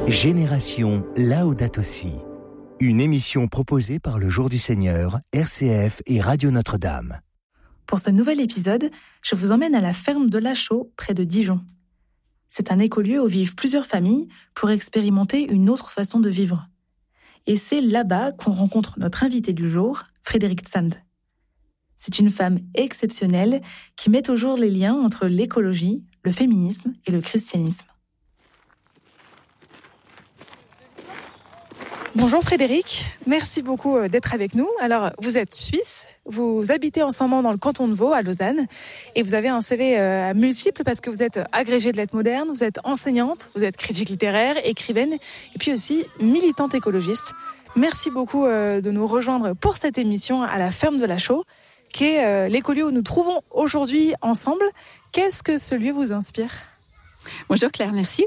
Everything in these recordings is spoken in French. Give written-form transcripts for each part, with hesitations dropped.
Génération Laudato Si, une émission proposée par le Jour du Seigneur, RCF et Radio Notre-Dame. Pour ce nouvel épisode, je vous emmène à la ferme de Lachaud, près de Dijon. C'est un écolieu où vivent plusieurs familles pour expérimenter une autre façon de vivre. Et c'est là-bas qu'on rencontre notre invité du jour, Frédérique Sand. C'est une femme exceptionnelle qui met au jour les liens entre l'écologie, le féminisme et le christianisme. Bonjour Frédérique, merci beaucoup d'être avec nous. Alors, vous êtes suisse, vous habitez en ce moment dans le canton de Vaud, à Lausanne, et vous avez un CV multiple parce que vous êtes agrégée de lettres modernes, vous êtes enseignante, vous êtes critique littéraire, écrivaine, et puis aussi militante écologiste. Merci beaucoup de nous rejoindre pour cette émission à la ferme de Lachaud, qui est l'écolieu où nous trouvons aujourd'hui ensemble. Qu'est-ce que ce lieu vous inspire ? Bonjour Claire, merci.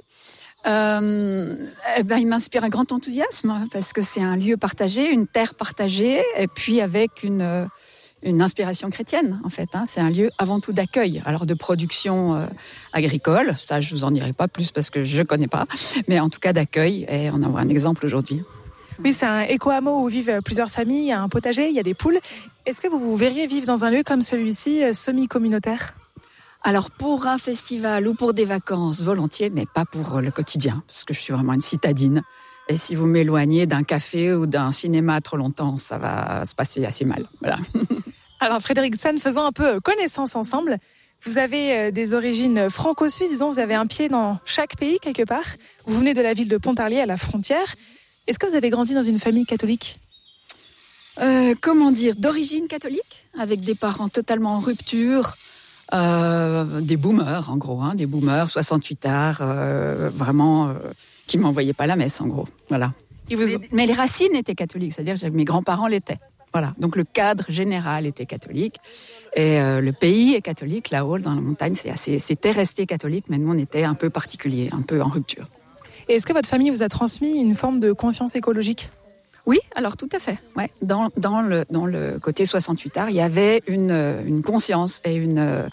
Il m'inspire un grand enthousiasme parce que c'est un lieu partagé, une terre partagée, et puis avec une inspiration chrétienne en fait. C'est un lieu avant tout d'accueil, alors de production agricole. Ça, je vous en dirai pas plus parce que je connais pas, mais en tout cas d'accueil. Et on en voit un exemple aujourd'hui. Oui, c'est un éco-hameau où vivent plusieurs familles. Il y a un potager, il y a des poules. Est-ce que vous vous verriez vivre dans un lieu comme celui-ci, semi-communautaire ? Alors pour un festival ou pour des vacances, volontiers, mais pas pour le quotidien, parce que je suis vraiment une citadine. Et si vous m'éloignez d'un café ou d'un cinéma trop longtemps, ça va se passer assez mal. Voilà. Alors Frédérique Sand, faisons un peu connaissance ensemble. Vous avez des origines franco-suisses, disons, vous avez un pied dans chaque pays quelque part. Vous venez de la ville de Pontarlier à la frontière. Est-ce que vous avez grandi dans une famille catholique ? D'origine catholique, avec des parents totalement en rupture. Des boomers en gros, des boomers 68ards, vraiment qui m'envoyaient pas la messe en gros, voilà. Mais les racines étaient catholiques, c'est-à-dire que mes grands-parents l'étaient, voilà. Donc le cadre général était catholique et le pays est catholique. Là-haut dans la montagne, c'était resté catholique, mais nous on était un peu particulier, un peu en rupture. Et est-ce que votre famille vous a transmis une forme de conscience écologique ? Oui, alors tout à fait. Ouais. Dans le côté 68art, il y avait une conscience et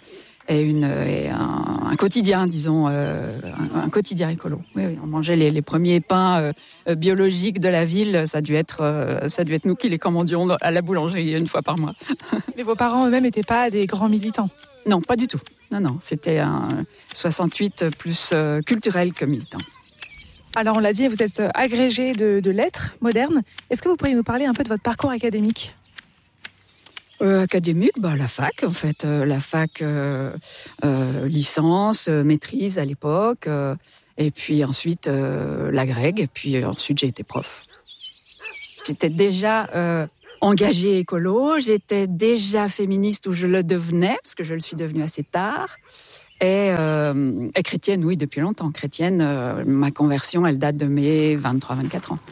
un quotidien, disons, un quotidien écolo. Oui, on mangeait les premiers pains biologiques de la ville. Ça a dû être nous qui les commandions à la boulangerie une fois par mois. Mais vos parents eux-mêmes n'étaient pas des grands militants ? Non, pas du tout. Non, c'était un 68 plus culturel que militant. Alors on l'a dit, vous êtes agrégé de lettres modernes. Est-ce que vous pourriez nous parler un peu de votre parcours académique ? Académique, la fac en fait. La fac licence, maîtrise à l'époque. Et puis ensuite l'agrég. Et puis ensuite j'ai été prof. J'étais déjà engagée écolo. J'étais déjà féministe où je le devenais, parce que je le suis devenue assez tard. Et chrétienne, oui, depuis longtemps. Chrétienne, ma conversion, elle date de mes 23-24 ans.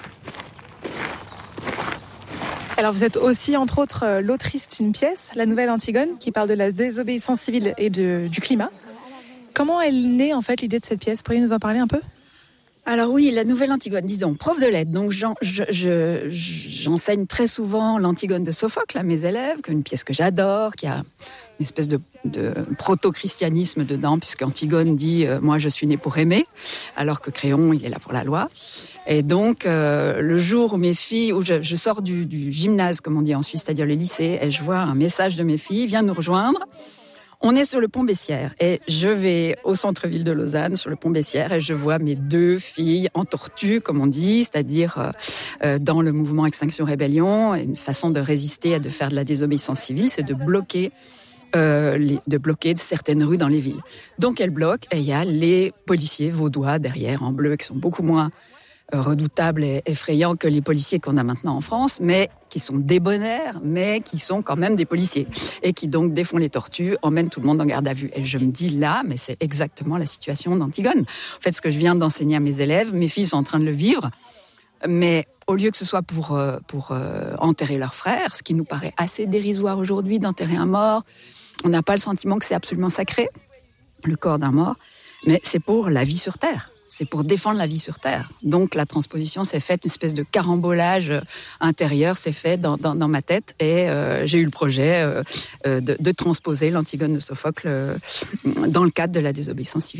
Alors vous êtes aussi, entre autres, l'autrice d'une pièce, La Nouvelle Antigone, qui parle de la désobéissance civile et du climat. Comment est née, en fait, l'idée de cette pièce ? Pourriez-vous nous en parler un peu ? Alors oui, La Nouvelle Antigone, disons, prof de lettres. Donc j'enseigne très souvent l'Antigone de Sophocle à mes élèves, une pièce que j'adore, qui a une espèce de proto-christianisme dedans, puisque Antigone dit « moi je suis née pour aimer », alors que Créon, il est là pour la loi. Et donc, le jour où mes filles, où je sors du gymnase, comme on dit en Suisse, c'est-à-dire le lycée, et je vois un message de mes filles, viens nous rejoindre. On est sur le pont Bessières et je vais au centre-ville de Lausanne, sur le pont Bessières, et je vois mes deux filles en tortue, comme on dit, c'est-à-dire dans le mouvement Extinction Rébellion. Une façon de résister et de faire de la désobéissance civile, c'est de bloquer certaines rues dans les villes. Donc elles bloquent et il y a les policiers vaudois derrière en bleu qui sont beaucoup moins redoutables et effrayants que les policiers qu'on a maintenant en France, mais qui sont débonnaires, mais qui sont quand même des policiers et qui donc défont les tortues, emmènent tout le monde en garde à vue. Et je me dis là, mais c'est exactement la situation d'Antigone. En fait, ce que je viens d'enseigner à mes élèves, mes filles sont en train de le vivre, mais au lieu que ce soit pour enterrer leurs frères, ce qui nous paraît assez dérisoire aujourd'hui d'enterrer un mort, on n'a pas le sentiment que c'est absolument sacré, le corps d'un mort, mais c'est pour la vie sur Terre. C'est pour défendre la vie sur Terre. Donc la transposition s'est faite, une espèce de carambolage intérieur s'est fait dans ma tête et j'ai eu le projet de transposer l'Antigone de Sophocle dans le cadre de la désobéissance civile.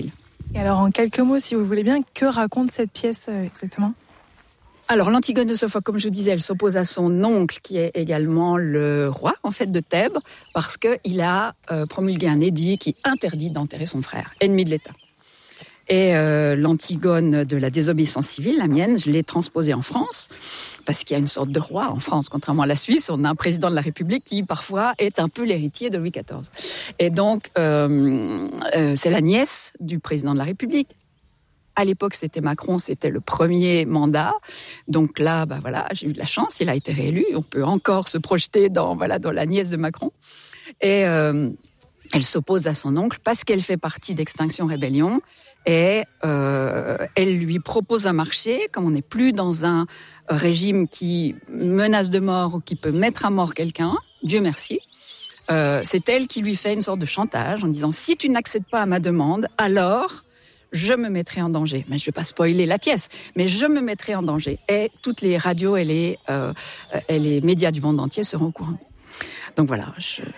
Et alors, en quelques mots, si vous voulez bien, que raconte cette pièce exactement ? Alors, l'Antigone de Sophocle, comme je vous disais, elle s'oppose à son oncle, qui est également le roi, en fait, de Thèbes, parce qu'il a promulgué un édit qui interdit d'enterrer son frère, ennemi de l'État. Et l'Antigone de la désobéissance civile, la mienne, je l'ai transposée en France, parce qu'il y a une sorte de roi en France. Contrairement à la Suisse, on a un président de la République qui, parfois, est un peu l'héritier de Louis XIV. Et donc, c'est la nièce du président de la République. À l'époque, c'était Macron, c'était le premier mandat. Donc là, j'ai eu de la chance, il a été réélu. On peut encore se projeter dans la nièce de Macron. Et elle s'oppose à son oncle parce qu'elle fait partie d'Extinction Rébellion. Et elle lui propose un marché, comme on n'est plus dans un régime qui menace de mort ou qui peut mettre à mort quelqu'un, Dieu merci. C'est elle qui lui fait une sorte de chantage en disant « Si tu n'accèdes pas à ma demande, alors... je me mettrai en danger. » Mais je ne vais pas spoiler la pièce, mais je me mettrai en danger. Et toutes les radios et les médias du monde entier seront au courant. Donc voilà.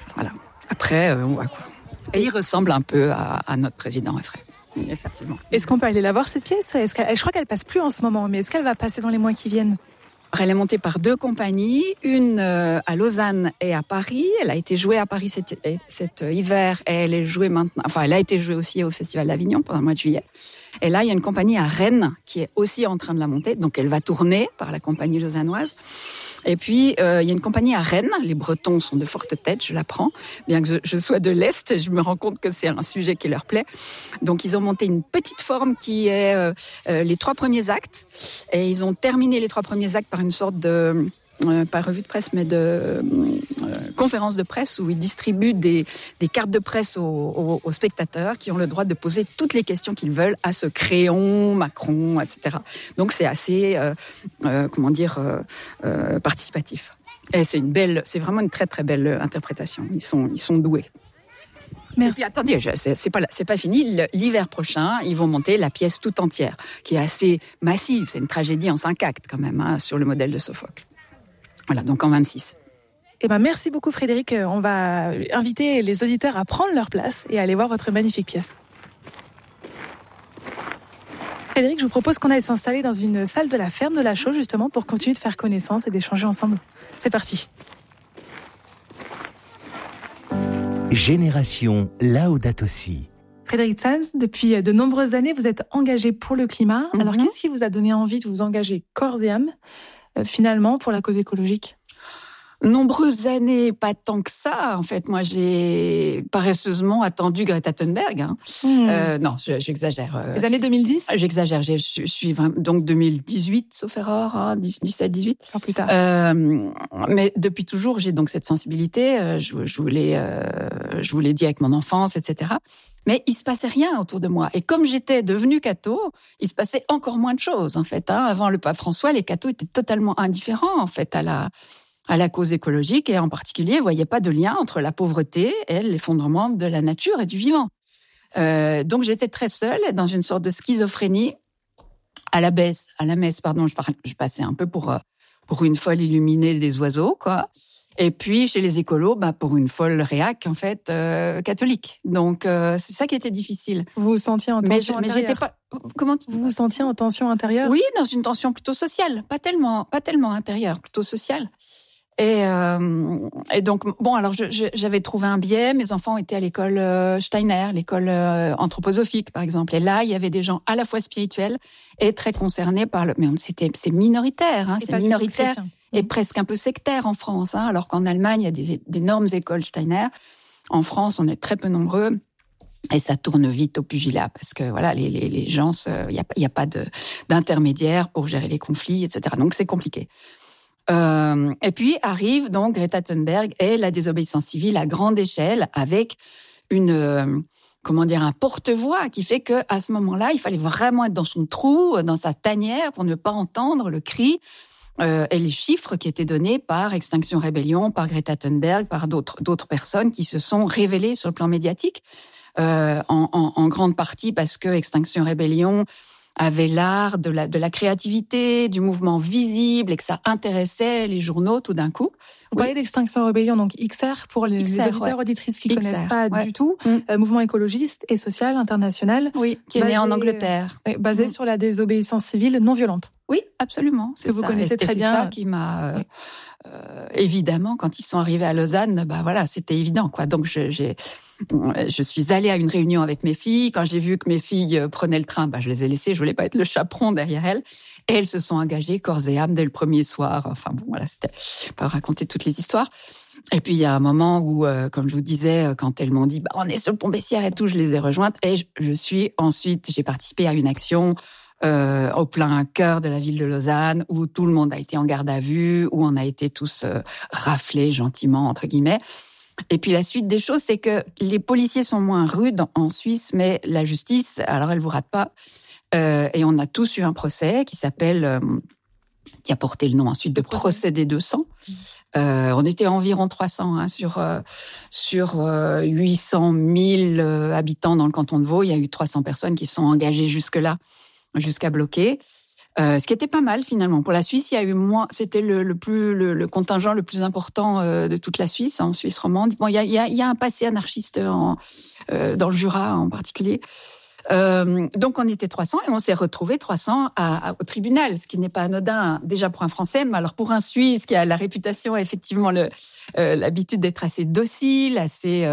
Après, on voit quoi. Et il ressemble un peu à notre président Effray. Effectivement. Est-ce qu'on peut aller la voir, cette pièce ? Je crois qu'elle passe plus en ce moment, mais est-ce qu'elle va passer dans les mois qui viennent ? Elle est montée par 2 compagnies, une à Lausanne et à Paris. Elle a été jouée à Paris cet hiver et elle est jouée maintenant. Enfin, elle a été jouée aussi au Festival d'Avignon pendant le mois de juillet. Et là, il y a une compagnie à Rennes qui est aussi en train de la monter. Donc, elle va tourner par la compagnie lausannoise. Et puis, il y a une compagnie à Rennes. Les Bretons sont de forte tête, je l'apprends. Bien que je sois de l'Est, je me rends compte que c'est un sujet qui leur plaît. Donc, ils ont monté une petite forme qui est les 3 premiers actes. Et ils ont terminé les 3 premiers actes par une sorte de... pas revue de presse, mais de conférence de presse où ils distribuent des cartes de presse aux spectateurs qui ont le droit de poser toutes les questions qu'ils veulent à ce Créon, Macron, etc. Donc c'est assez, participatif. Et c'est vraiment une très très belle interprétation. Ils sont doués. Merci. Et puis, attendez, c'est pas fini. L'hiver prochain, ils vont monter la pièce tout entière, qui est assez massive. C'est une tragédie en 5 actes quand même, sur le modèle de Sophocle. Voilà, donc en 26. Merci beaucoup Frédéric. On va inviter les auditeurs à prendre leur place et à aller voir votre magnifique pièce. Frédéric, je vous propose qu'on aille s'installer dans une salle de la ferme de la Chaux, justement, pour continuer de faire connaissance et d'échanger ensemble. C'est parti. Génération Laudato Si. Frédéric Sanz, depuis de nombreuses années, vous êtes engagé pour le climat. Alors, qu'est-ce qui vous a donné envie de vous engager corps et âme finalement, pour la cause écologique ? Nombreuses années, pas tant que ça. En fait, moi, j'ai paresseusement attendu Greta Thunberg. Non, j'exagère. Les années 2010 ? J'exagère. Je suis vraiment, donc 2018, sauf erreur, 17-18. Encore plus tard. Mais depuis toujours, j'ai donc cette sensibilité. Je vous l'ai dit avec mon enfance, etc. Mais il se passait rien autour de moi. Et comme j'étais devenue catho, il se passait encore moins de choses, en fait. Avant le pape François, les cathos étaient totalement indifférents, en fait, à la cause écologique. Et en particulier, ils voyaient pas de lien entre la pauvreté et l'effondrement de la nature et du vivant. Donc, j'étais très seule, dans une sorte de schizophrénie. À la messe, je passais un peu pour une folle illuminée des oiseaux, quoi. Et puis, chez les écolos, pour une folle réac, en fait, catholique. Donc, c'est ça qui était difficile. Vous vous sentiez en tension intérieure ? Mais j'étais pas... Comment vous vous sentiez en tension intérieure ? Oui, dans une tension plutôt sociale. Pas tellement intérieure, plutôt sociale. Et donc, alors, j'avais trouvé un biais. Mes enfants étaient à l'école Steiner, l'école anthroposophique, par exemple. Et là, il y avait des gens à la fois spirituels et très concernés par mais c'est minoritaire, c'est minoritaire. Et presque un peu sectaire en France, alors qu'en Allemagne, il y a d'énormes écoles Steiner. En France, on est très peu nombreux. Et ça tourne vite au pugilat, parce que voilà, les gens, il y a pas d'intermédiaire pour gérer les conflits, etc. Donc c'est compliqué. Et puis arrive donc Greta Thunberg et la désobéissance civile à grande échelle, avec un porte-voix qui fait que à ce moment-là, il fallait vraiment être dans son trou, dans sa tanière, pour ne pas entendre le cri. Et les chiffres qui étaient donnés par Extinction Rébellion, par Greta Thunberg, par d'autres personnes qui se sont révélées sur le plan médiatique, en grande partie parce que Extinction Rébellion avait l'art de la créativité, du mouvement visible et que ça intéressait les journaux tout d'un coup. Vous parlez d'Extinction Rebellion, donc XR, pour les auditeurs, auditrices qui ne connaissent pas du tout, mouvement écologiste et social international. Oui, qui est né en Angleterre. Basé sur la désobéissance civile non violente. Oui, absolument. Que vous connaissez très bien. C'est ça qui m'a... évidemment, quand ils sont arrivés à Lausanne, c'était évident, quoi. Donc, je suis allée à une réunion avec mes filles. Quand j'ai vu que mes filles prenaient le train, je les ai laissées. Je voulais pas être le chaperon derrière elles. Et elles se sont engagées corps et âme dès le premier soir. Enfin bon, voilà, c'était pas raconter toutes les histoires. Et puis il y a un moment où, comme je vous disais, quand elles m'ont dit, on est sur le pont Bessières et tout, je les ai rejointes. Et j'ai participé à une action au plein cœur de la ville de Lausanne, où tout le monde a été en garde à vue, où on a été tous raflés gentiment entre guillemets. Et puis la suite des choses, c'est que les policiers sont moins rudes en Suisse, mais la justice, alors elle vous rate pas. Et on a tous eu un procès qui a porté le nom ensuite de procès des 200. On était environ 300 sur 800 000 habitants dans le canton de Vaud. Il y a eu 300 personnes qui sont engagées jusqu'à bloquer. Ce qui était pas mal finalement. Pour la Suisse, il y a eu moins. C'était le contingent le plus important de toute la Suisse, en Suisse romande. Bon, il y a un passé anarchiste dans le Jura en particulier. Donc on était 300 et on s'est retrouvés 300 au tribunal, ce qui n'est pas anodin déjà pour un Français, mais alors pour un Suisse qui a la réputation effectivement l'habitude d'être assez docile, assez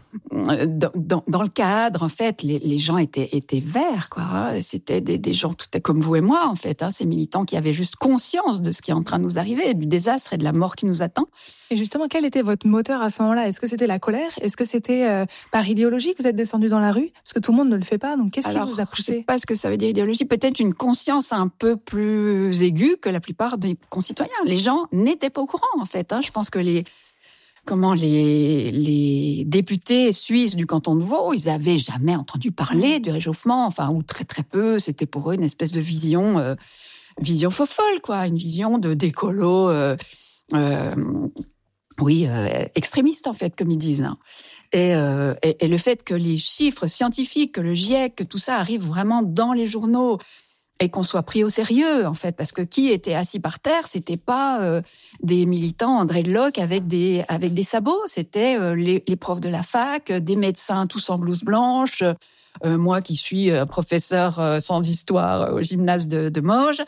dans le cadre. En fait, les gens étaient verts, quoi. C'était des gens tout comme vous et moi, en fait, ces militants qui avaient juste conscience de ce qui est en train de nous arriver, du désastre et de la mort qui nous attend. Et justement, quel était votre moteur à ce moment-là ? Est-ce que c'était la colère ? Est-ce que c'était par idéologie que vous êtes descendu dans la rue ? Parce que tout le monde ne le fait pas. Donc, qu'est-ce qui vous a poussé ? Je ne sais pas ce que ça veut dire idéologie. Peut-être une conscience un peu plus aiguë que la plupart des concitoyens. Les gens n'étaient pas au courant, en fait. Je pense que les députés suisses du canton de Vaud, ils n'avaient jamais entendu parler du réchauffement, ou très très peu. C'était pour eux une espèce de vision fofolle, quoi, une vision d'écolo, extrémiste en fait, comme ils disent. Et le fait que les chiffres scientifiques, que le GIEC, que tout ça arrive vraiment dans les journaux et qu'on soit pris au sérieux, en fait, parce que qui était assis par terre, c'était pas des militants en dreadlock avec des sabots, c'était les profs de la fac, des médecins tous en blouse blanche, moi qui suis professeur sans histoire au gymnase de Morges,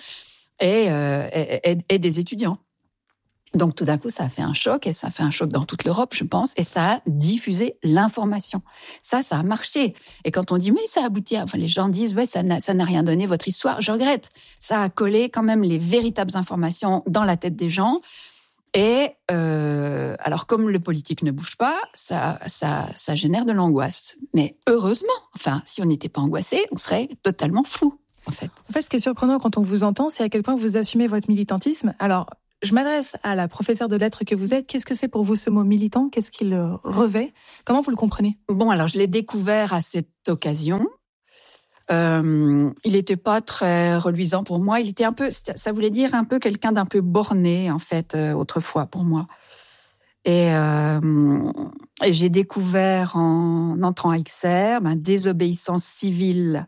et des étudiants. Donc, tout d'un coup, ça a fait un choc, et ça a fait un choc dans toute l'Europe, je pense, et ça a diffusé l'information. Ça a marché. Et quand on dit, mais ça a abouti les gens disent, ça n'a rien donné, votre histoire. Je regrette. Ça a collé quand même les véritables informations dans la tête des gens. Et, alors, comme le politique ne bouge pas, ça génère de l'angoisse. Mais heureusement, si on n'était pas angoissé, on serait totalement fou, en fait. En fait, ce qui est surprenant quand on vous entend, c'est à quel point vous assumez votre militantisme. Alors, je m'adresse à la professeure de lettres que vous êtes. Qu'est-ce que c'est pour vous ce mot militant ? Qu'est-ce qu'il revêt ? Comment vous le comprenez ? Bon, alors je l'ai découvert à cette occasion. Il n'était pas très reluisant pour moi. Il était ça voulait dire un peu quelqu'un d'un peu borné, en fait, autrefois pour moi. Et j'ai découvert en entrant à XR, désobéissance civile.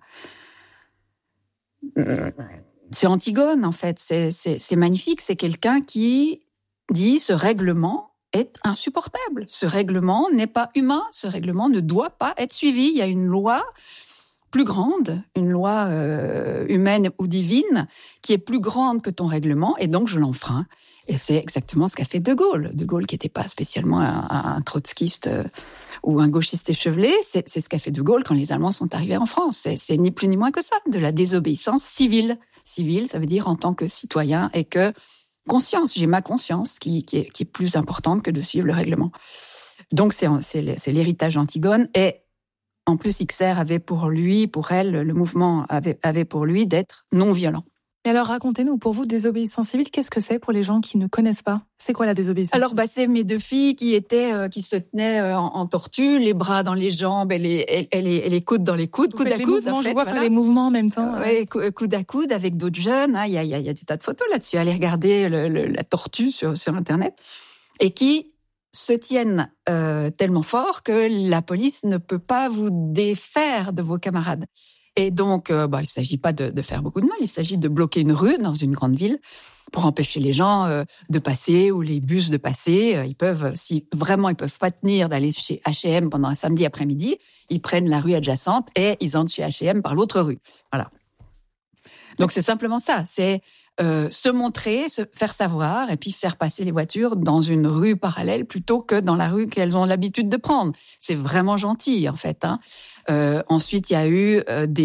C'est Antigone, en fait. C'est magnifique. C'est quelqu'un qui dit ce règlement est insupportable. Ce règlement n'est pas humain. Ce règlement ne doit pas être suivi. Il y a une loi plus grande, une loi humaine ou divine, qui est plus grande que ton règlement, et donc je l'enfreins. Et c'est exactement ce qu'a fait De Gaulle. De Gaulle, qui n'était pas spécialement un trotskiste ou un gauchiste échevelé, c'est ce qu'a fait De Gaulle quand les Allemands sont arrivés en France. C'est ni plus ni moins que ça, de la désobéissance civile. Civile, ça veut dire en tant que citoyen, et que conscience, j'ai ma conscience qui est plus importante que de suivre le règlement. Donc c'est l'héritage Antigone, et en plus XR avait pour elle, le mouvement avait pour lui d'être non violent. Et alors racontez-nous, pour vous, désobéissance civile, qu'est-ce que c'est pour les gens qui ne connaissent pas ? C'est quoi la désobéissance ? Alors c'est mes deux filles qui se tenaient en tortue, les bras dans les jambes et les coudes dans les coudes, coude à coude. Je vois faire les mouvements en même temps. Oui, coude à coude avec d'autres jeunes. Il y a des tas de photos là-dessus. Allez regarder la tortue sur Internet. Et qui se tiennent tellement fort que la police ne peut pas vous défaire de vos camarades. Et donc, il ne s'agit pas de faire beaucoup de mal, il s'agit de bloquer une rue dans une grande ville pour empêcher les gens de passer ou les bus de passer. Ils peuvent, si vraiment ils peuvent pas tenir d'aller chez H&M pendant un samedi après-midi, ils prennent la rue adjacente et ils entrent chez H&M par l'autre rue. Voilà. Donc c'est simplement ça, c'est se montrer, se faire savoir et puis faire passer les voitures dans une rue parallèle plutôt que dans la rue qu'elles ont l'habitude de prendre. C'est vraiment gentil en fait. Ensuite, il y a eu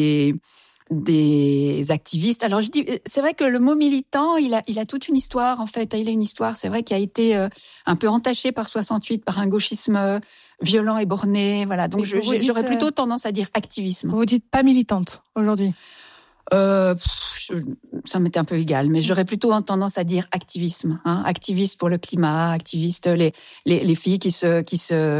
des activistes. Alors je dis, c'est vrai que le mot militant, il a toute une histoire en fait. Il a une histoire, c'est vrai, qui a été un peu entachée par 68, par un gauchisme violent et borné. Voilà. Donc j'aurais plutôt tendance à dire activisme. Vous dites pas militante aujourd'hui? Ça m'était un peu égal, mais j'aurais plutôt tendance à dire activisme. Activiste pour le climat, activiste les filles qui se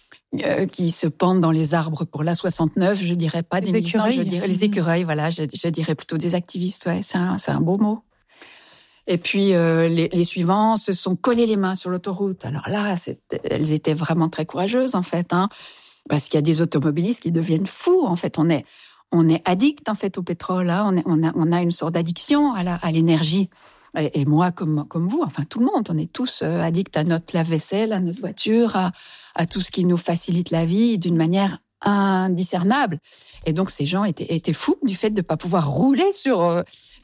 pendent dans les arbres pour l'A69, je dirais pas des militants, je dirais les écureuils, voilà, je dirais plutôt des activistes, ouais, c'est un beau mot. Et puis les suivants se sont collés les mains sur l'autoroute. Alors là, elles étaient vraiment très courageuses en fait, parce qu'il y a des automobilistes qui deviennent fous en fait. On est addict en fait au pétrole, on a une sorte d'addiction à l'énergie. Et moi, comme vous, enfin tout le monde, on est tous addicts à notre lave-vaisselle, à notre voiture, à tout ce qui nous facilite la vie d'une manière indiscernable. Et donc ces gens étaient fous du fait de pas pouvoir rouler sur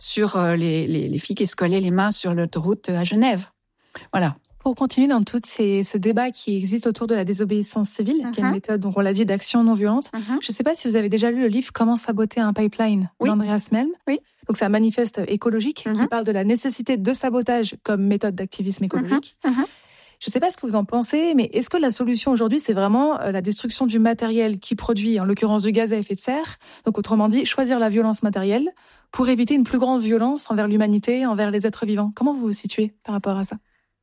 les filles qui se collaient les mains sur l'autoroute à Genève. Voilà. Pour continuer dans tout ce débat qui existe autour de la désobéissance civile, qui est une méthode, donc on l'a dit, d'action non violente, je ne sais pas si vous avez déjà lu le livre « Comment saboter un pipeline » d'Andreas Malm. Oui. Donc c'est un manifeste écologique qui parle de la nécessité de sabotage comme méthode d'activisme écologique. Je ne sais pas ce que vous en pensez, mais est-ce que la solution aujourd'hui, c'est vraiment la destruction du matériel qui produit, en l'occurrence du gaz à effet de serre, donc autrement dit, choisir la violence matérielle pour éviter une plus grande violence envers l'humanité, envers les êtres vivants? Comment vous vous situez par rapport à ça?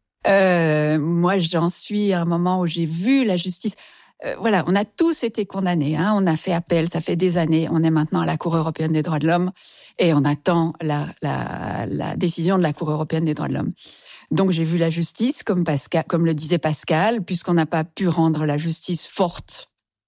Moi, j'en suis à un moment où j'ai vu la justice. Voilà, on a tous été condamnés. On a fait appel, ça fait des années. On est maintenant à la Cour européenne des droits de l'homme et on attend la décision de la Cour européenne des droits de l'homme. Donc, j'ai vu la justice, comme le disait Pascal, puisqu'on n'a pas pu rendre la justice forte.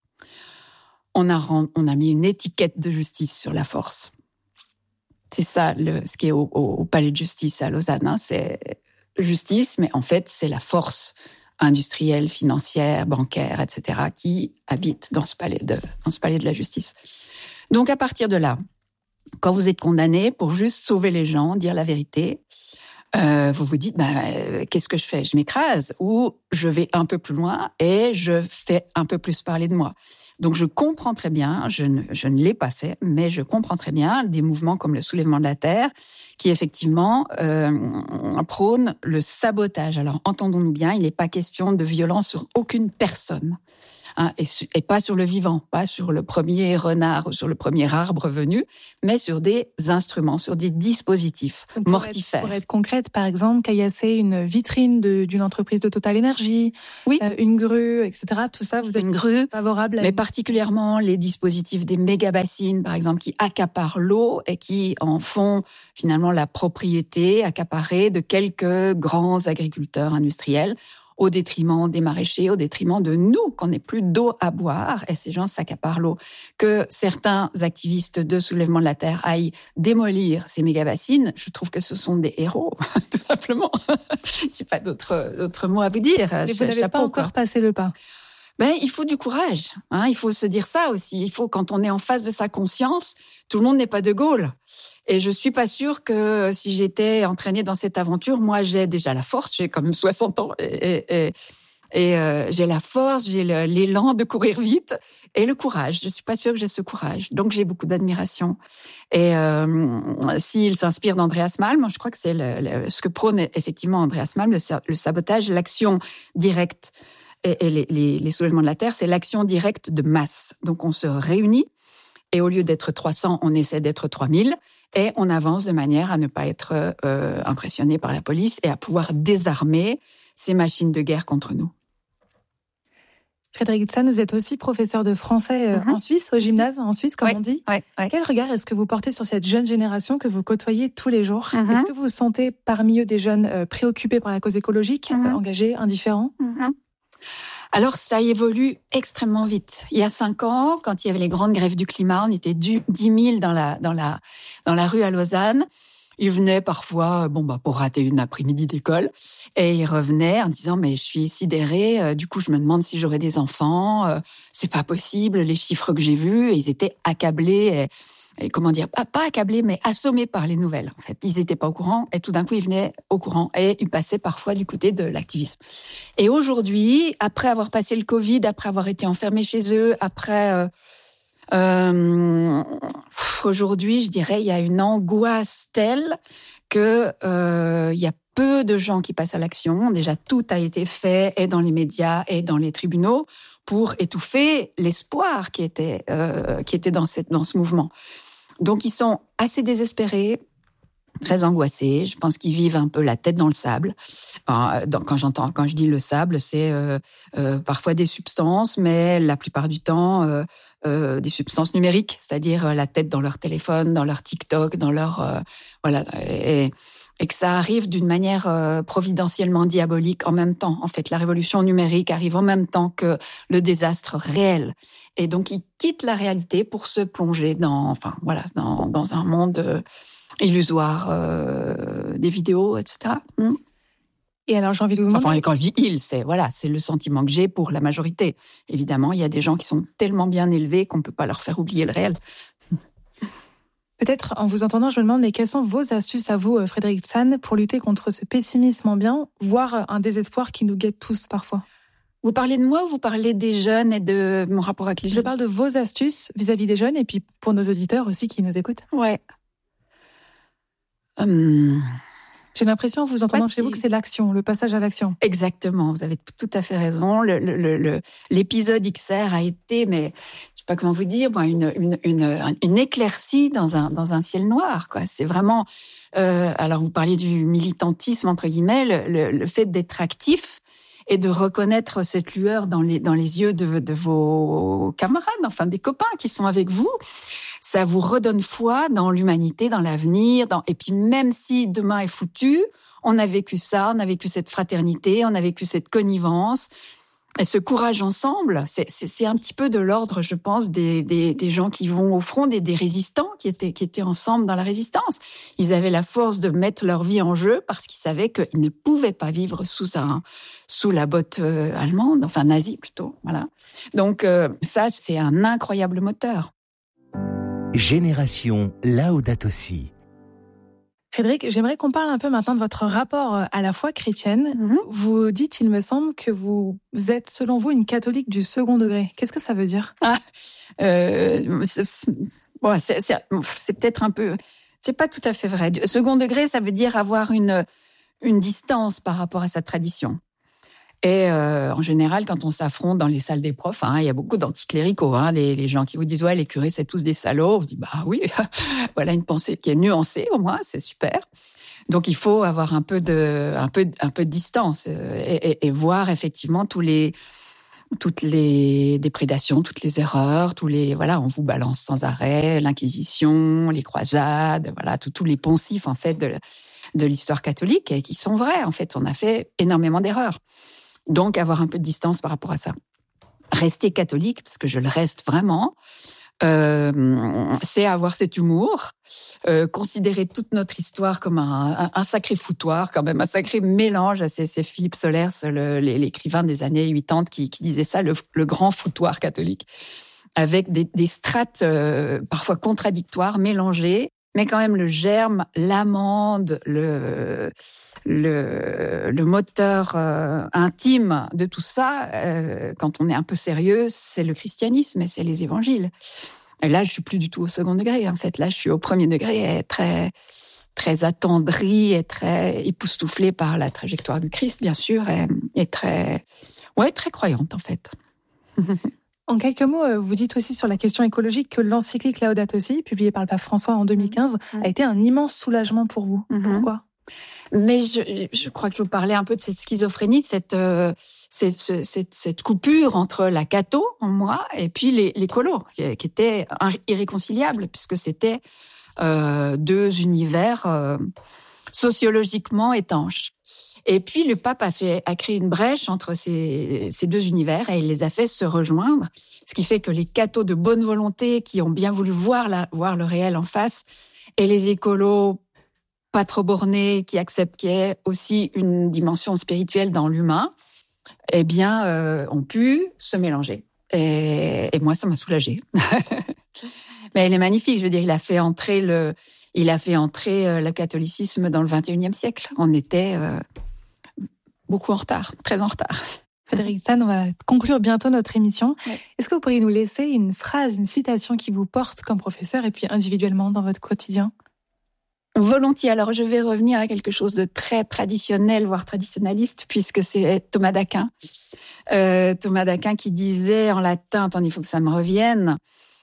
On a mis une étiquette de justice sur la force. C'est ça, ce qui est au palais de justice à Lausanne. C'est justice, mais en fait, c'est la force industrielle, financière, bancaire, etc., qui habite dans ce palais de la justice. Donc, à partir de là, quand vous êtes condamné pour juste sauver les gens, dire la vérité, vous vous dites, qu'est-ce que je fais? Je m'écrase ou je vais un peu plus loin et je fais un peu plus parler de moi. Donc, je comprends très bien, je ne l'ai pas fait, mais je comprends très bien des mouvements comme le soulèvement de la Terre qui, effectivement, prônent le sabotage. Alors, entendons-nous bien, il n'est pas question de violence sur aucune personne. Et pas sur le vivant, pas sur le premier renard ou sur le premier arbre venu, mais sur des instruments, sur des dispositifs mortifères. Pour être concrète, par exemple, caillasser une vitrine d'une entreprise de Total Énergie, une grue, etc. Tout ça, vous êtes une grue favorable mais particulièrement les dispositifs des méga-bassines, par exemple, qui accaparent l'eau et qui en font finalement la propriété accaparée de quelques grands agriculteurs industriels, au détriment des maraîchers, au détriment de nous, qu'on n'ait plus d'eau à boire, et ces gens s'accaparent l'eau. Que certains activistes de soulèvement de la Terre aillent démolir ces méga-bassines, je trouve que ce sont des héros, tout simplement. Je n'ai pas d'autres mots à vous dire. Mais vous n'avez pas encore passé le pas. Il faut du courage. Il faut se dire ça aussi. Il faut, quand on est en face de sa conscience, tout le monde n'est pas de Gaulle. Et je suis pas sûre que si j'étais entraînée dans cette aventure, moi j'ai déjà la force, j'ai quand même 60 ans et j'ai la force, j'ai l'élan de courir vite et le courage. Je suis pas sûre que j'ai ce courage. Donc j'ai beaucoup d'admiration. Et s'il s'inspire d'Andreas Malm, je crois que c'est ce que prône effectivement Andreas Malm, le sabotage, l'action directe. Et les soulèvements de la Terre, c'est l'action directe de masse. Donc on se réunit et au lieu d'être 300, on essaie d'être 3000 et on avance de manière à ne pas être impressionné par la police et à pouvoir désarmer ces machines de guerre contre nous. Frédérique Zahn, vous êtes aussi professeur de français en Suisse, au gymnase en Suisse, comme on dit. Ouais. Quel regard est-ce que vous portez sur cette jeune génération que vous côtoyez tous les jours? Est-ce que vous vous sentez parmi eux des jeunes préoccupés par la cause écologique, engagés, indifférents? Alors, ça évolue extrêmement vite. Il y a 5 ans, quand il y avait les grandes grèves du climat, on était 10 000 dans la rue à Lausanne. Ils venaient parfois, pour rater une après-midi d'école, et ils revenaient en disant mais je suis sidérée. Du coup, je me demande si j'aurai des enfants. C'est pas possible, les chiffres que j'ai vus. Et ils étaient accablés. Et comment dire, pas accablés, mais assommés par les nouvelles. En fait, ils étaient pas au courant. Et tout d'un coup, ils venaient au courant et ils passaient parfois du côté de l'activisme. Et aujourd'hui, après avoir passé le Covid, après avoir été enfermés chez eux, aujourd'hui, je dirais, il y a une angoisse telle que il y a peu de gens qui passent à l'action. Déjà, tout a été fait, et dans les médias, et dans les tribunaux, pour étouffer l'espoir qui était dans ce mouvement. Donc, ils sont assez désespérés, très angoissés. Je pense qu'ils vivent un peu la tête dans le sable. Quand je dis le sable, c'est parfois des substances, mais la plupart du temps des substances numériques, c'est-à-dire la tête dans leur téléphone, dans leur TikTok, dans leur et que ça arrive d'une manière providentiellement diabolique en même temps. En fait, la révolution numérique arrive en même temps que le désastre réel. Et donc, ils quittent la réalité pour se plonger dans un monde illusoire des vidéos, etc. Et alors, j'ai envie de vous demander... Enfin, quand je dis « c'est le sentiment que j'ai pour la majorité. Évidemment, il y a des gens qui sont tellement bien élevés qu'on ne peut pas leur faire oublier le réel. Peut-être, en vous entendant, je me demande, mais quelles sont vos astuces à vous, Frédérique Zahn, pour lutter contre ce pessimisme ambiant, voire un désespoir qui nous guette tous parfois? Vous parlez de moi ou vous parlez des jeunes et de mon rapport avec les jeunes? Je parle de vos astuces vis-à-vis des jeunes et puis pour nos auditeurs aussi qui nous écoutent. Ouais. J'ai l'impression, en vous entendant chez vous, que c'est l'action, le passage à l'action. Exactement, vous avez tout à fait raison. L'épisode XR a été, mais je sais pas comment vous dire, une éclaircie dans un ciel noir, quoi. C'est vraiment. Alors, vous parliez du militantisme entre guillemets, le fait d'être actif et de reconnaître cette lueur dans les yeux de vos camarades, enfin des copains qui sont avec vous. Ça vous redonne foi dans l'humanité, dans l'avenir, et puis même si demain est foutu, on a vécu ça, on a vécu cette fraternité, on a vécu cette connivence, et ce courage ensemble, c'est un petit peu de l'ordre, je pense, des gens qui vont au front, des résistants qui étaient ensemble dans la résistance. Ils avaient la force de mettre leur vie en jeu parce qu'ils savaient qu'ils ne pouvaient pas vivre sous la botte allemande, enfin nazie plutôt, voilà. Donc ça, c'est un incroyable moteur. Génération Laudato Si. Frédérique, j'aimerais qu'on parle un peu maintenant de votre rapport à la foi chrétienne. Vous dites, il me semble, que vous êtes, selon vous, une catholique du second degré. Qu'est-ce que ça veut dire ? C'est peut-être un peu... C'est pas tout à fait vrai. Second degré, ça veut dire avoir une distance par rapport à sa tradition. Et en général, quand on s'affronte dans les salles des profs, il y a beaucoup d'anticléricaux, les gens qui vous disent ouais, les curés c'est tous des salauds. On vous dit bah oui, voilà une pensée qui est nuancée au moins, c'est super. Donc il faut avoir un peu de distance et voir effectivement toutes les déprédations, toutes les erreurs, on vous balance sans arrêt l'Inquisition, les croisades, voilà tous les poncifs en fait de l'histoire catholique et qui sont vrais en fait. On a fait énormément d'erreurs. Donc, avoir un peu de distance par rapport à ça. Rester catholique, parce que je le reste vraiment, c'est avoir cet humour, considérer toute notre histoire comme un sacré foutoir, quand même, un sacré mélange. C'est Philippe Solers, l'écrivain des années 80, qui disait ça, le grand foutoir catholique, avec des strates parfois contradictoires, mélangées, mais quand même le germe, l'amande, le moteur intime de tout ça, quand on est un peu sérieux, c'est le christianisme et c'est les évangiles. Et là, je suis plus du tout au second degré, en fait. Là, je suis au premier degré, très, très attendrie et très époustouflée par la trajectoire du Christ, bien sûr, et très croyante, en fait. En quelques mots, vous dites aussi sur la question écologique que l'encyclique Laudato Si, publiée par le pape François en 2015, a été un immense soulagement pour vous. Pourquoi ? Mais je crois que je vous parlais un peu de cette schizophrénie, de cette coupure entre la catho en moi et puis les colos, qui étaient irréconciliables, puisque c'était deux univers sociologiquement étanches. Et puis le pape a créé une brèche entre ces deux univers et il les a fait se rejoindre, ce qui fait que les cathos de bonne volonté qui ont bien voulu voir le réel en face et les écolos pas trop bornés qui acceptent qu'il y ait aussi une dimension spirituelle dans l'humain, eh bien ont pu se mélanger. Et moi ça m'a soulagée. Mais elle est magnifique, je veux dire, il a fait entrer le catholicisme dans le 21e siècle. On était beaucoup en retard, très en retard. Frédérique Zahn, on va conclure bientôt notre émission. Ouais. Est-ce que vous pourriez nous laisser une phrase, une citation qui vous porte comme professeur et puis individuellement dans votre quotidien ? Volontiers. Alors, je vais revenir à quelque chose de très traditionnel, voire traditionnaliste, puisque c'est Thomas d'Aquin. Thomas d'Aquin qui disait en latin, attendez, il faut que ça me revienne,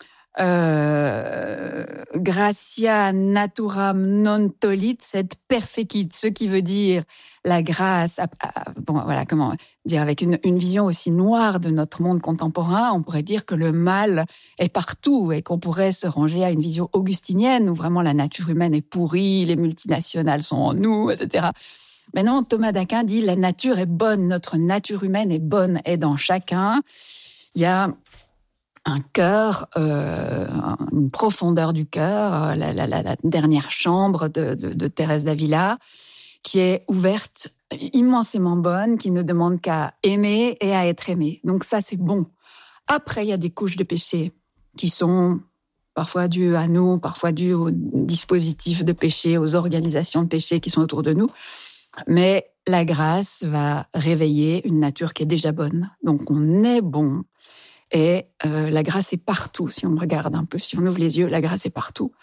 gratia naturam non tollit sed perfecit, ce qui veut dire la grâce, comment dire, avec une vision aussi noire de notre monde contemporain, on pourrait dire que le mal est partout et qu'on pourrait se ranger à une vision augustinienne où vraiment la nature humaine est pourrie, les multinationales sont en nous, etc. Mais non, Thomas d'Aquin dit la nature est bonne, notre nature humaine est bonne, et dans chacun, il y a un cœur, une profondeur du cœur, la dernière chambre de Thérèse d'Avila, qui est ouverte, immensément bonne, qui ne demande qu'à aimer et à être aimé. Donc ça, c'est bon. Après, il y a des couches de péché qui sont parfois dues à nous, parfois dues aux dispositifs de péché, aux organisations de péché qui sont autour de nous. Mais la grâce va réveiller une nature qui est déjà bonne. Donc on est bon. Et la grâce est partout. Si on regarde un peu, si on ouvre les yeux, la grâce est partout.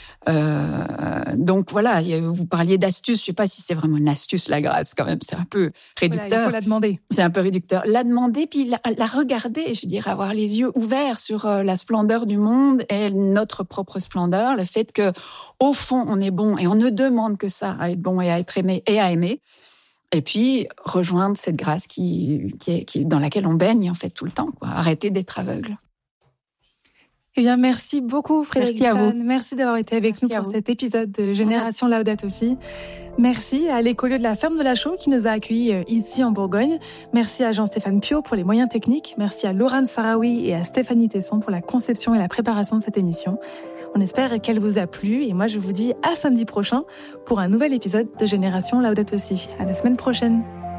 Donc voilà, vous parliez d'astuce. Je sais pas si c'est vraiment une astuce, la grâce, quand même. C'est un peu réducteur. Voilà, il faut la demander. C'est un peu réducteur. La demander, puis la regarder, je veux dire, avoir les yeux ouverts sur la splendeur du monde et notre propre splendeur. Le fait que, au fond, on est bon et on ne demande que ça, à être bon et à être aimé et à aimer. Et puis, rejoindre cette grâce qui dans laquelle on baigne, en fait, tout le temps, quoi. Arrêter d'être aveugle. Eh bien, merci beaucoup, Frédérique Zahn. Merci à vous. Merci d'avoir été avec nous pour cet épisode de Génération Laudato Si. Merci à l'écolieu de la Ferme de la Chaux qui nous a accueillis ici en Bourgogne. Merci à Jean-Stéphane Piot pour les moyens techniques. Merci à Laurent Sarawi et à Stéphanie Tesson pour la conception et la préparation de cette émission. On espère qu'elle vous a plu et moi je vous dis à samedi prochain pour un nouvel épisode de Génération Laudato Si. À la semaine prochaine.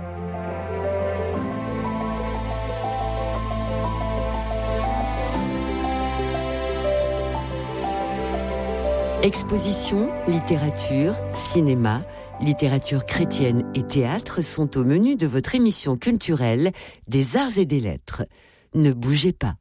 Exposition, littérature, cinéma, littérature chrétienne et théâtre sont au menu de votre émission culturelle des Arts et des Lettres. Ne bougez pas.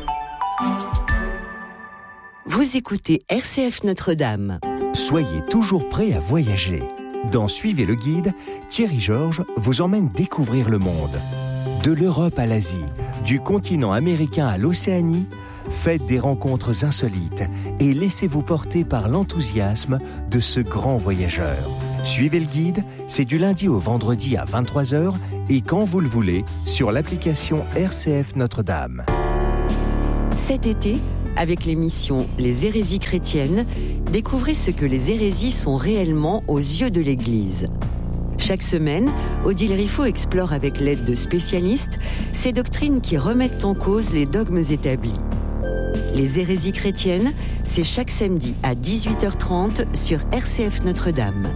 Vous écoutez RCF Notre-Dame. Soyez toujours prêts à voyager. Dans Suivez le guide, Thierry Georges vous emmène découvrir le monde. De l'Europe à l'Asie, du continent américain à l'Océanie, faites des rencontres insolites et laissez-vous porter par l'enthousiasme de ce grand voyageur. Suivez le guide, c'est du lundi au vendredi à 23h et quand vous le voulez, sur l'application RCF Notre-Dame. Cet été, avec l'émission Les hérésies chrétiennes, découvrez ce que les hérésies sont réellement aux yeux de l'Église. Chaque semaine, Odile Riffaut explore avec l'aide de spécialistes ces doctrines qui remettent en cause les dogmes établis. Les hérésies chrétiennes, c'est chaque samedi à 18h30 sur RCF Notre-Dame.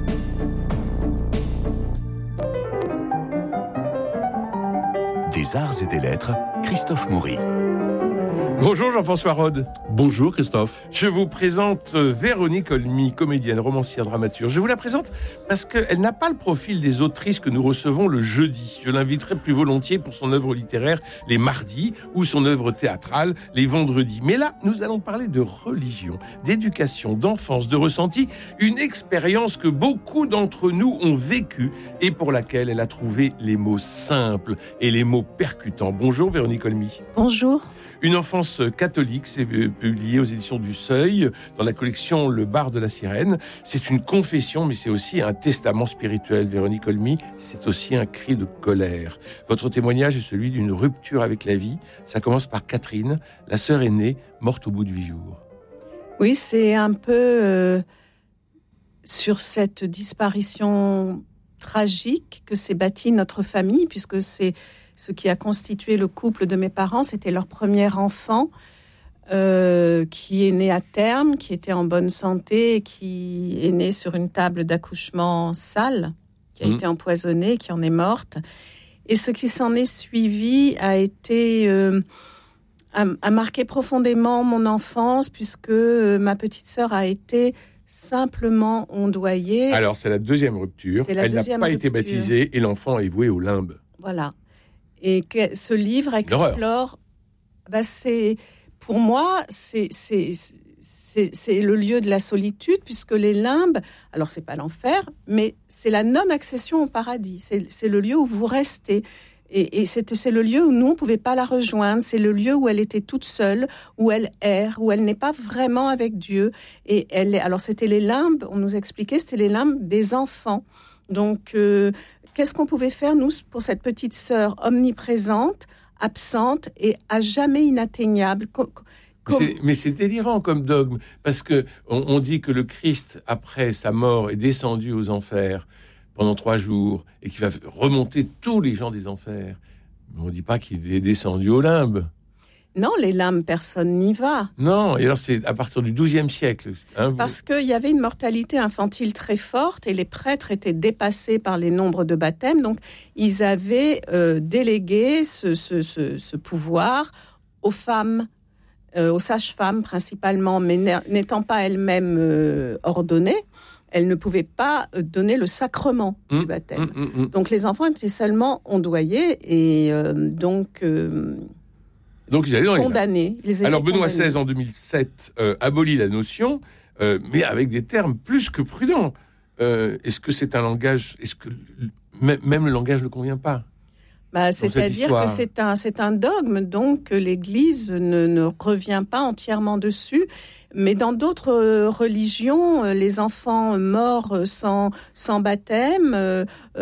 Des Arts et des Lettres, Christophe Maury. Bonjour Jean-François Rode. Bonjour Christophe. Je vous présente Véronique Olmy, comédienne, romancière, dramaturge. Je vous la présente parce qu'elle n'a pas le profil des autrices que nous recevons le jeudi. Je l'inviterai plus volontiers pour son œuvre littéraire les mardis ou son œuvre théâtrale les vendredis. Mais là, nous allons parler de religion, d'éducation, d'enfance, de ressenti, une expérience que beaucoup d'entre nous ont vécue et pour laquelle elle a trouvé les mots simples et les mots percutants. Bonjour Véronique Olmy. Bonjour. Une enfance catholique, c'est publié aux éditions du Seuil, dans la collection Le Bar de la Sirène. C'est une confession, mais c'est aussi un testament spirituel, Véronique Olmy. C'est aussi un cri de colère. Votre témoignage est celui d'une rupture avec la vie. Ça commence par Catherine, la sœur aînée, morte au bout de 8 jours. Oui, c'est un peu sur cette disparition tragique que s'est bâtie notre famille, puisque c'est ce qui a constitué le couple de mes parents. C'était leur premier enfant qui est né à terme, qui était en bonne santé, qui est né sur une table d'accouchement sale, qui a été empoisonnée, qui en est morte. Et ce qui s'en est suivi a marqué profondément mon enfance, puisque ma petite sœur a été simplement ondoyée. Alors, c'est la deuxième rupture. Elle n'a pas été baptisée et l'enfant est voué au limbe. Voilà. Et que ce livre explore... Pour moi, c'est le lieu de la solitude, puisque les limbes, alors c'est pas l'enfer, mais c'est la non-accession au paradis. C'est le lieu où vous restez. Et c'est le lieu où nous, on ne pouvait pas la rejoindre. C'est le lieu où elle était toute seule, où elle erre, où elle n'est pas vraiment avec Dieu. Et alors, c'était les limbes, on nous expliquait, c'était les limbes des enfants. Donc, qu'est-ce qu'on pouvait faire, nous, pour cette petite sœur omniprésente, absente et à jamais inatteignable? Mais c'est délirant comme dogme, parce que on dit que le Christ, après sa mort, est descendu aux enfers pendant 3 jours et qu'il va remonter tous les gens des enfers. Mais on ne dit pas qu'il est descendu au limbe. Non, les limbes, personne n'y va. Non, et alors c'est à partir du XIIe siècle. Parce qu'il y avait une mortalité infantile très forte et les prêtres étaient dépassés par les nombres de baptêmes. Donc, ils avaient délégué ce pouvoir aux femmes, aux sages-femmes principalement, mais n'étant pas elles-mêmes ordonnées, elles ne pouvaient pas donner le sacrement du baptême. Donc, les enfants étaient seulement ondoyés et donc ils allaient dans condamnés. Alors, Benoît XVI, en 2007, abolit la notion, mais avec des termes plus que prudents. Est-ce que c'est un langage... Est-ce que même le langage ne convient pas? C'est-à-dire que c'est un dogme, donc l'Église ne revient pas entièrement dessus. Mais dans d'autres religions, les enfants morts sans baptême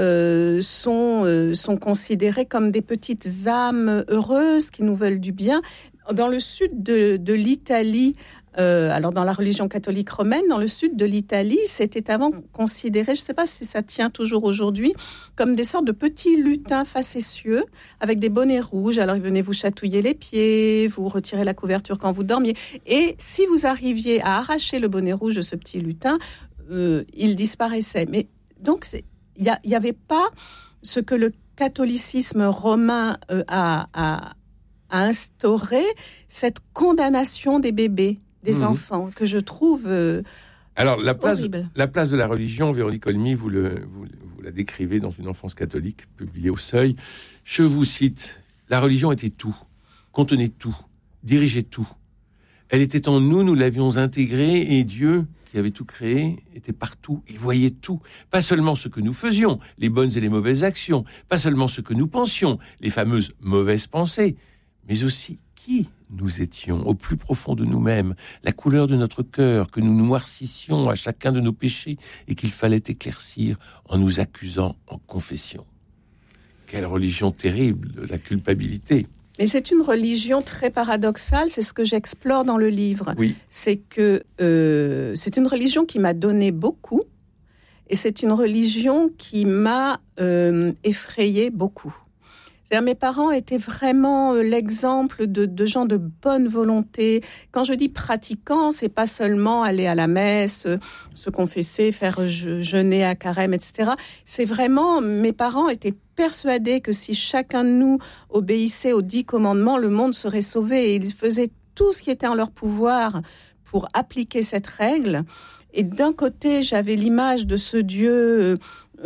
sont considérés comme des petites âmes heureuses qui nous veulent du bien. Dans le sud de l'Italie, alors dans la religion catholique romaine, dans le sud de l'Italie, c'était avant considéré, je ne sais pas si ça tient toujours aujourd'hui, comme des sortes de petits lutins facétieux avec des bonnets rouges. Alors ils venaient vous chatouiller les pieds, vous retirer la couverture quand vous dormiez. Et si vous arriviez à arracher le bonnet rouge de ce petit lutin, il disparaissait. Mais donc il n'y avait pas ce que le catholicisme romain a instauré, cette condamnation des bébés, des enfants, que je trouve alors, la place de la religion, Véronique Olmy, vous la décrivez dans Une enfance catholique, publiée au Seuil. Je vous cite, « La religion était tout, contenait tout, dirigeait tout. Elle était en nous, nous l'avions intégrée, et Dieu, qui avait tout créé, était partout. Il voyait tout. Pas seulement ce que nous faisions, les bonnes et les mauvaises actions, pas seulement ce que nous pensions, les fameuses mauvaises pensées, mais aussi qui nous étions au plus profond de nous-mêmes, la couleur de notre cœur, que nous noircissions à chacun de nos péchés et qu'il fallait éclaircir en nous accusant en confession. » Quelle religion terrible, la culpabilité. Et c'est une religion très paradoxale, c'est ce que j'explore dans le livre. Oui. C'est que c'est une religion qui m'a donné beaucoup et c'est une religion qui m'a effrayée beaucoup. C'est-à-dire, mes parents étaient vraiment l'exemple de gens de bonne volonté. Quand je dis pratiquants, c'est pas seulement aller à la messe, se confesser, faire jeûner à carême, etc. C'est vraiment, mes parents étaient persuadés que si chacun de nous obéissait aux 10 commandements, le monde serait sauvé. Et ils faisaient tout ce qui était en leur pouvoir pour appliquer cette règle. Et d'un côté, j'avais l'image de ce Dieu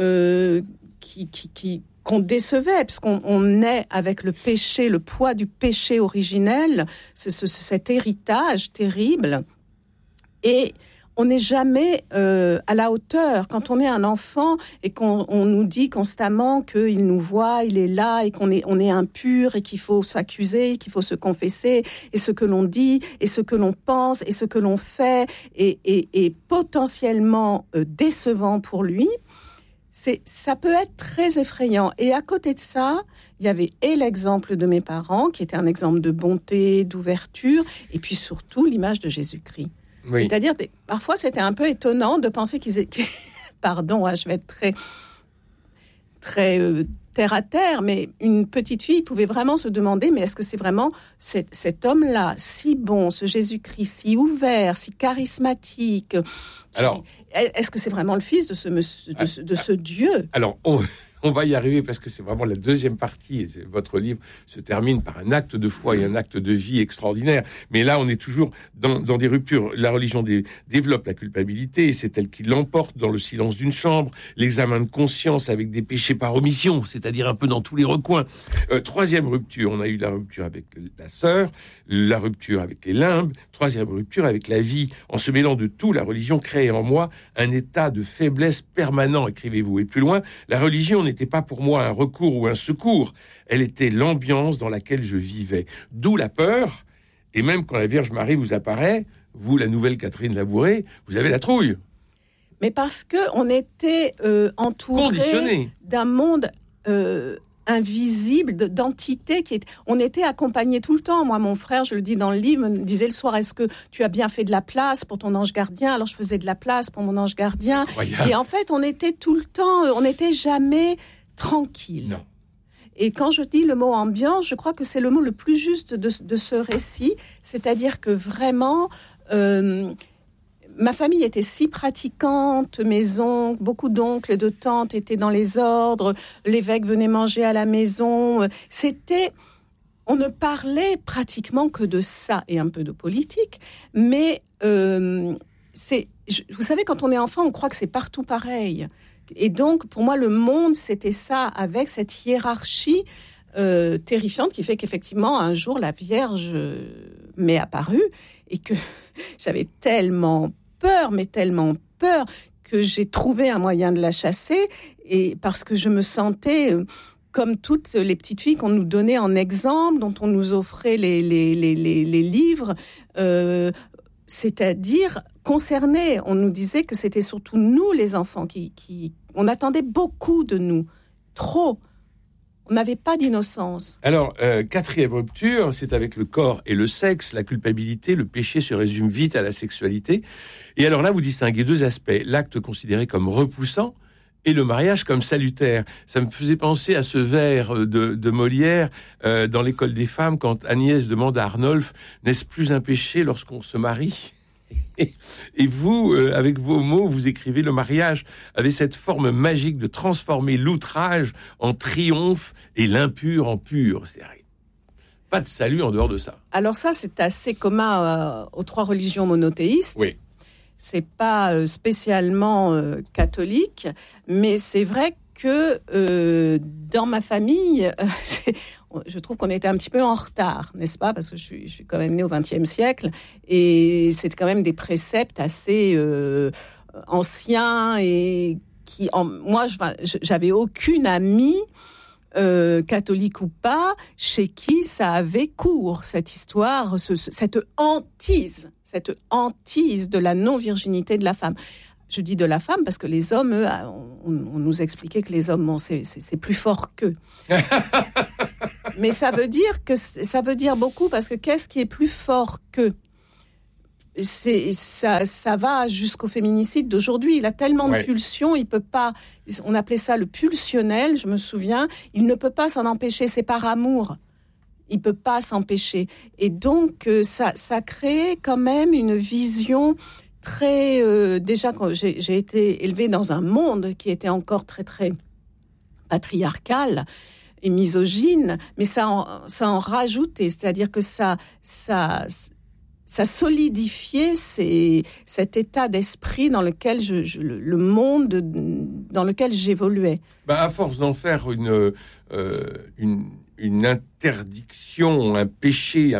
qu'on décevait, puisqu'on naît avec le péché, le poids du péché originel, cet héritage terrible, et on n'est jamais à la hauteur. Quand on est un enfant et qu'on nous dit constamment qu'il nous voit, il est là, et qu'on est impur, et qu'il faut s'accuser, qu'il faut se confesser, et ce que l'on dit, et ce que l'on pense, et ce que l'on fait, est potentiellement décevant pour lui, ça peut être très effrayant. Et à côté de ça, il y avait l'exemple de mes parents, qui était un exemple de bonté, d'ouverture, et puis surtout l'image de Jésus-Christ. Oui. C'est-à-dire, parfois, c'était un peu étonnant de penser qu'ils étaient... Pardon, je vais être très... très terre à terre, mais une petite fille pouvait vraiment se demander, mais est-ce que c'est vraiment cet homme-là, si bon, ce Jésus-Christ, si ouvert, si charismatique, est-ce que c'est vraiment le fils de ce Dieu? Alors, on va y arriver parce que c'est vraiment la deuxième partie. Et votre livre se termine par un acte de foi et un acte de vie extraordinaire. Mais là, on est toujours dans des ruptures. La religion développe la culpabilité et c'est elle qui l'emporte dans le silence d'une chambre. L'examen de conscience avec des péchés par omission, c'est-à-dire un peu dans tous les recoins. Troisième rupture, on a eu la rupture avec la sœur, la rupture avec les limbes. Troisième rupture avec la vie. En se mêlant de tout, la religion crée en moi un état de faiblesse permanent, écrivez-vous. Et plus loin, la religion n'était pas pour moi un recours ou un secours, elle était l'ambiance dans laquelle je vivais. D'où la peur, et même quand la Vierge Marie vous apparaît, vous, la nouvelle Catherine Labouré, vous avez la trouille. Mais parce qu'on était entouré d'un monde invisible, d'entités on était accompagnés tout le temps. Moi, mon frère, je le dis dans le livre, me disait le soir, est-ce que tu as bien fait de la place pour ton ange gardien? Alors je faisais de la place pour mon ange gardien. Incroyable. Et en fait, on était tout le temps, on n'était jamais tranquille. Non. Et quand je dis le mot ambiance, je crois que c'est le mot le plus juste de ce récit, c'est-à-dire que vraiment... ma famille était si pratiquante, mes oncles, beaucoup d'oncles et de tantes étaient dans les ordres, l'évêque venait manger à la maison. On ne parlait pratiquement que de ça et un peu de politique, mais vous savez, quand on est enfant, on croit que c'est partout pareil. Et donc, pour moi, le monde, c'était ça, avec cette hiérarchie terrifiante qui fait qu'effectivement, un jour, la Vierge m'est apparue et que j'avais tellement peur que j'ai trouvé un moyen de la chasser, et parce que je me sentais comme toutes les petites filles qu'on nous donnait en exemple, dont on nous offrait les livres, c'est-à-dire concernés. On nous disait que c'était surtout nous, les enfants, on attendait beaucoup de nous, trop. On n'avait pas d'innocence. Alors, quatrième rupture, c'est avec le corps et le sexe. La culpabilité, le péché se résume vite à la sexualité. Et alors là, vous distinguez deux aspects. L'acte considéré comme repoussant et le mariage comme salutaire. Ça me faisait penser à ce vers de Molière dans l'École des femmes, quand Agnès demande à Arnolphe, n'est-ce plus un péché lorsqu'on se marie ? Et vous, avec vos mots, vous écrivez: le mariage avait cette forme magique de transformer l'outrage en triomphe et l'impur en pur. C'est pas de salut en dehors de ça. Alors ça, c'est assez commun aux trois religions monothéistes. Oui. C'est pas spécialement catholique, mais c'est vrai que dans ma famille, je trouve qu'on était un petit peu en retard, n'est-ce pas? Parce que je suis quand même née au XXe siècle, et c'est quand même des préceptes assez anciens, et moi, j'avais aucune amie, catholique ou pas, chez qui ça avait cours, cette histoire, cette hantise de la non-virginité de la femme. Je dis de la femme parce que les hommes, eux, on nous expliquait que les hommes, bon, c'est plus fort qu'eux. Mais ça veut dire beaucoup, parce que qu'est-ce qui est plus fort qu'eux? Ça va jusqu'au féminicide d'aujourd'hui. Il a tellement de pulsions, il peut pas. On appelait ça le pulsionnel, je me souviens. Il ne peut pas s'en empêcher, c'est par amour. Il peut pas s'empêcher. Et donc, ça crée quand même une vision très... déjà, quand j'ai été élevée dans un monde qui était encore très, très patriarcal et misogyne, mais ça en rajoutait. C'est-à-dire que ça solidifiait cet état d'esprit dans lequel le monde dans lequel j'évoluais. À force d'en faire une interdiction, un péché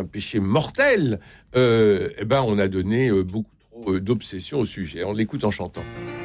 mortel, on a donné beaucoup trop d'obsession au sujet. On l'écoute en chantant.